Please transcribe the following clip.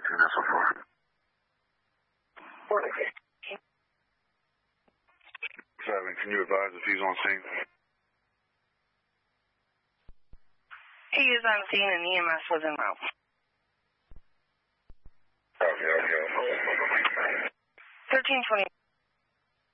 seen this before. Seven, can you advise if he's on scene? He is on scene and EMS was en route. Okay. 1320.